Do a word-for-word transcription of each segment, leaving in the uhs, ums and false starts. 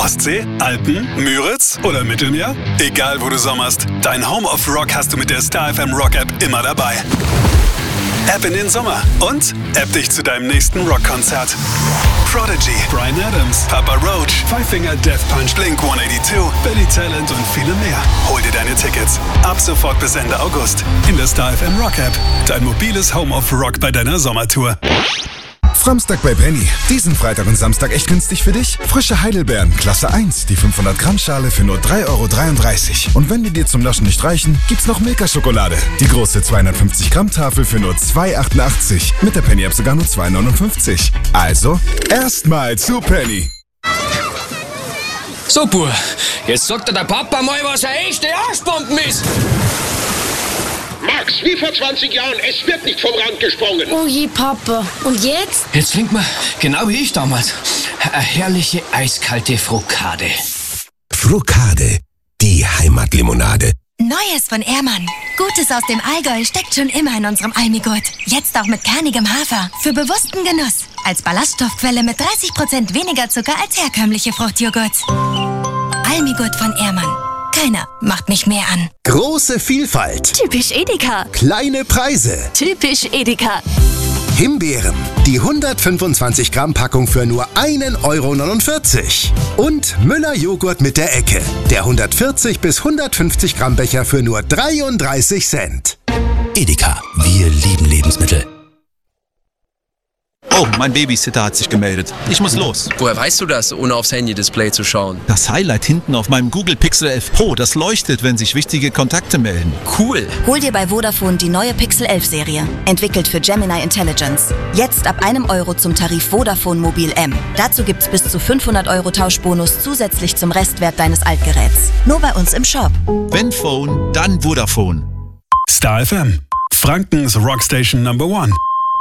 Ostsee, Alpen, Müritz oder Mittelmeer? Egal wo du sommerst, dein Home of Rock hast du mit der Star F M Rock App immer dabei. App in den Sommer und App dich zu deinem nächsten Rockkonzert. Prodigy, Bryan Adams, Papa Roach, Five Finger Death Punch, Blink hundertzweiundachtzig, Billy Talent und viele mehr. Hol dir deine Tickets ab sofort bis Ende August in der Star F M Rock App. Dein mobiles Home of Rock bei deiner Sommertour. Framstag bei Penny. Diesen Freitag und Samstag echt günstig für dich? Frische Heidelbeeren, Klasse eins, die fünfhundert Gramm Schale für nur drei Euro dreiunddreißig. Und wenn die dir zum Naschen nicht reichen, gibt's noch Milka-Schokolade. Die große zweihundertfünfzig Gramm Tafel für nur zwei Euro achtundachtzig. Mit der Penny-App sogar nur zwei Euro neunundfünfzig. Also, erstmal zu Penny. So, Bub, jetzt sagt dir der Papa mal, was eine echte Arschbomben ist. Max, wie vor zwanzig Jahren, es wird nicht vom Rand gesprungen. Oh je, Papa. Und jetzt? Jetzt trinkt man, genau wie ich damals, eine herrliche eiskalte Frokade. Frokade, die Heimatlimonade. Neues von Ehrmann. Gutes aus dem Allgäu steckt schon immer in unserem Almigurt. Jetzt auch mit kernigem Hafer. Für bewussten Genuss. Als Ballaststoffquelle mit dreißig Prozent weniger Zucker als herkömmliche Fruchtjoghurts. Almigurt von Ehrmann. Keiner macht mich mehr an. Große Vielfalt. Typisch Edeka. Kleine Preise. Typisch Edeka. Himbeeren. Die hundertfünfundzwanzig Gramm Packung für nur ein Euro neunundvierzig. Und Müller Joghurt mit der Ecke. Der hundertvierzig bis hundertfünfzig Gramm Becher für nur dreiunddreißig Cent. Edeka. Wir lieben Lebensmittel. Oh, mein Babysitter hat sich gemeldet. Ich muss los. Woher weißt du das, ohne aufs Handy-Display zu schauen? Das Highlight hinten auf meinem Google Pixel elf Pro, das leuchtet, wenn sich wichtige Kontakte melden. Cool. Hol dir bei Vodafone die neue Pixel elf Serie. Entwickelt für Gemini Intelligence. Jetzt ab einem Euro zum Tarif Vodafone Mobil M. Dazu gibt's bis zu fünfhundert Euro Tauschbonus zusätzlich zum Restwert deines Altgeräts. Nur bei uns im Shop. Wenn Phone, dann Vodafone. Star F M, Frankens Rockstation Number One.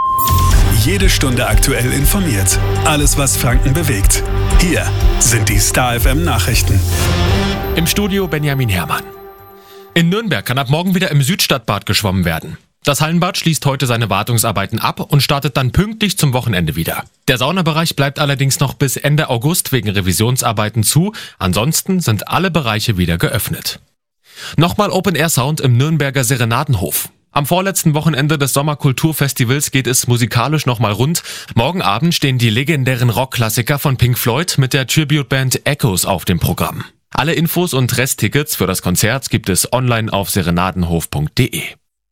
Jede Stunde aktuell informiert. Alles, was Franken bewegt. Hier sind die Star F M Nachrichten. Im Studio Benjamin Herrmann. In Nürnberg kann ab morgen wieder im Südstadtbad geschwommen werden. Das Hallenbad schließt heute seine Wartungsarbeiten ab und startet dann pünktlich zum Wochenende wieder. Der Saunabereich bleibt allerdings noch bis Ende August wegen Revisionsarbeiten zu. Ansonsten sind alle Bereiche wieder geöffnet. Nochmal Open-Air-Sound im Nürnberger Serenadenhof. Am vorletzten Wochenende des Sommerkulturfestivals geht es musikalisch nochmal rund. Morgen Abend stehen die legendären Rockklassiker von Pink Floyd mit der Tribute-Band Echoes auf dem Programm. Alle Infos und Resttickets für das Konzert gibt es online auf serenadenhof punkt de.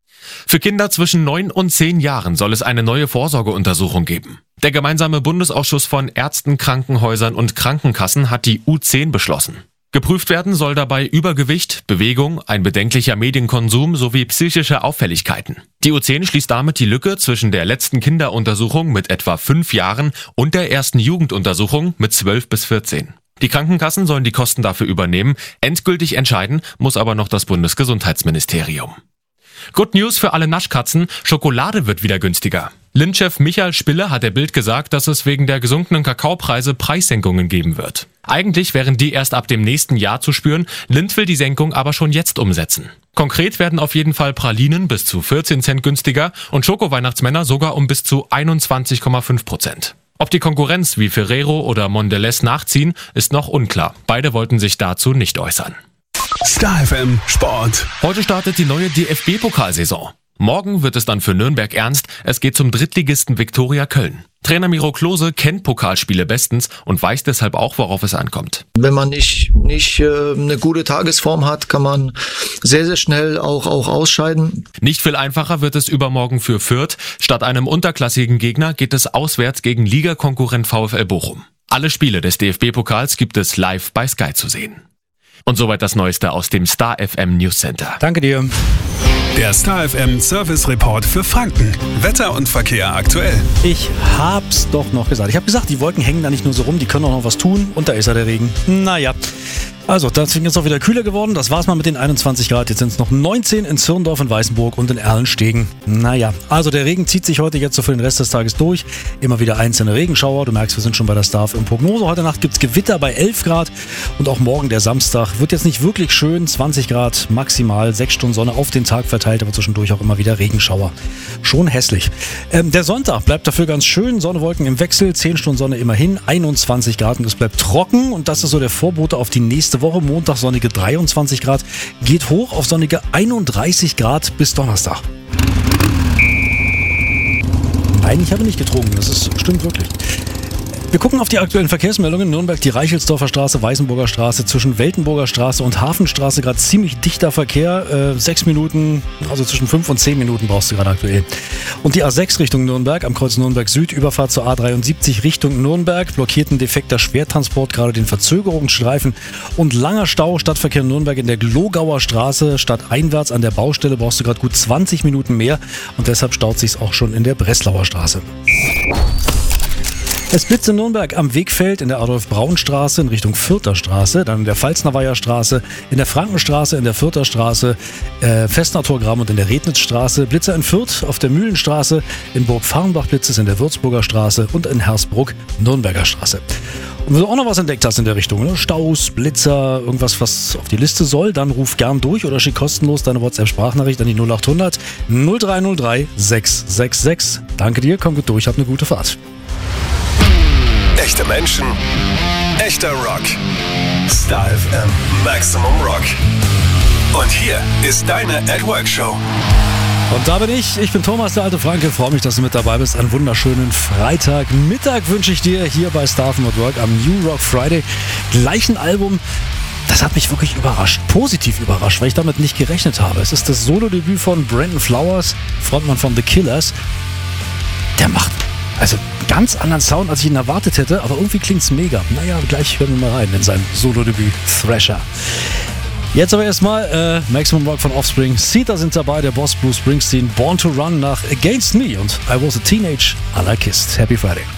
Für Kinder zwischen neun und zehn Jahren soll es eine neue Vorsorgeuntersuchung geben. Der gemeinsame Bundesausschuss von Ärzten, Krankenhäusern und Krankenkassen hat die U zehn beschlossen. Geprüft werden soll dabei Übergewicht, Bewegung, ein bedenklicher Medienkonsum sowie psychische Auffälligkeiten. Die U zehn schließt damit die Lücke zwischen der letzten Kinderuntersuchung mit etwa fünf Jahren und der ersten Jugenduntersuchung mit zwölf bis vierzehn. Die Krankenkassen sollen die Kosten dafür übernehmen. Endgültig entscheiden muss aber noch das Bundesgesundheitsministerium. Good News für alle Naschkatzen, Schokolade wird wieder günstiger. Lindt-Chef Michael Spille hat der Bild gesagt, dass es wegen der gesunkenen Kakaopreise Preissenkungen geben wird. Eigentlich wären die erst ab dem nächsten Jahr zu spüren, Lindt will die Senkung aber schon jetzt umsetzen. Konkret werden auf jeden Fall Pralinen bis zu vierzehn Cent günstiger und Schoko-Weihnachtsmänner sogar um bis zu einundzwanzig Komma fünf Prozent. Ob die Konkurrenz wie Ferrero oder Mondelez nachziehen, ist noch unklar. Beide wollten sich dazu nicht äußern. Star F M Sport. Heute startet die neue D F B-Pokalsaison. Morgen wird es dann für Nürnberg ernst. Es geht zum Drittligisten Viktoria Köln. Trainer Miro Klose kennt Pokalspiele bestens und weiß deshalb auch, worauf es ankommt. Wenn man nicht nicht äh, eine gute Tagesform hat, kann man sehr, sehr schnell auch, auch ausscheiden. Nicht viel einfacher wird es übermorgen für Fürth. Statt einem unterklassigen Gegner geht es auswärts gegen Ligakonkurrent VfL Bochum. Alle Spiele des D F B-Pokals gibt es live bei Sky zu sehen. Und soweit das Neueste aus dem Star F M News Center. Danke dir. Der Star F M Service Report für Franken. Wetter und Verkehr aktuell. Ich hab's doch noch gesagt. Ich habe gesagt, die Wolken hängen da nicht nur so rum, die können auch noch was tun. Und da ist er, der Regen. Naja. Also, da ist jetzt auch wieder kühler geworden. Das war's mal mit den einundzwanzig Grad. Jetzt sind es noch neunzehn in Zirndorf und Weißenburg und in Erlenstegen. Naja, also der Regen zieht sich heute jetzt so für den Rest des Tages durch. Immer wieder einzelne Regenschauer. Du merkst, wir sind schon bei der Star F M Prognose. Heute Nacht gibt's Gewitter bei elf Grad und auch morgen der Samstag wird jetzt nicht wirklich schön. zwanzig Grad maximal, sechs Stunden Sonne auf den Tag verteilt, aber zwischendurch auch immer wieder Regenschauer. Schon hässlich. Ähm, der Sonntag bleibt dafür ganz schön. Sonne, Wolken im Wechsel, zehn Stunden Sonne immerhin, einundzwanzig Grad und es bleibt trocken und das ist so der Vorbote auf die nächste Woche. Montag sonnige dreiundzwanzig Grad, geht hoch auf sonnige einunddreißig Grad bis Donnerstag. Nein, ich habe nicht getrunken, das ist, stimmt wirklich. Wir gucken auf die aktuellen Verkehrsmeldungen. Nürnberg, die Reichelsdorfer Straße, Weißenburger Straße, zwischen Weltenburger Straße und Hafenstraße gerade ziemlich dichter Verkehr. Äh, sechs Minuten, also zwischen fünf und zehn Minuten brauchst du gerade aktuell. Und die A sechs Richtung Nürnberg, am Kreuz Nürnberg Süd, Überfahrt zur A dreiundsiebzig Richtung Nürnberg, blockiert ein defekter Schwertransport, gerade den Verzögerungsstreifen und langer Stau, Stadtverkehr Nürnberg in der Glogauer Straße, stadteinwärts an der Baustelle brauchst du gerade gut zwanzig Minuten mehr und deshalb staut sich's auch schon in der Breslauer Straße. Es blitzt in Nürnberg am Wegfeld in der Adolf-Braun-Straße in Richtung Fürther Straße, dann in der Pfalznerweiher Straße, in der Frankenstraße, in der Fürther Straße, äh, Festner-Torgramm und in der Rednitzstraße, Blitzer in Fürth auf der Mühlenstraße, in Burg-Farnbach blitzt es in der Würzburger Straße und in Hersbruck Nürnberger Straße. Und wenn du auch noch was entdeckt hast in der Richtung, ne? Staus, Blitzer, irgendwas, was auf die Liste soll, dann ruf gern durch oder schick kostenlos deine WhatsApp-Sprachnachricht an die null acht hundert null drei null drei sechs sechs sechs. Danke dir, komm gut durch, hab eine gute Fahrt. Echte Menschen, echter Rock. Star F M Maximum Rock. Und hier ist deine At Work Show. Und da bin ich, ich bin Thomas, der alte Franke, freue mich, dass du mit dabei bist. Einen wunderschönen Freitagmittag wünsche ich dir hier bei Star F M at Work am New Rock Friday. Gleichen Album, das hat mich wirklich überrascht, positiv überrascht, weil ich damit nicht gerechnet habe. Es ist das Solo-Debüt von Brandon Flowers, Frontmann von The Killers. Der macht also ganz anderen Sound, als ich ihn erwartet hätte, aber irgendwie klingt's mega. Naja, gleich hören wir mal rein in sein Solo-Debüt Thrasher. Jetzt aber erstmal äh, Maximum Rock von Offspring. Cedar sind dabei, der Boss Bruce Springsteen, Born to Run nach Against Me und I Was a Teenage, I Like Kissed. Happy Friday.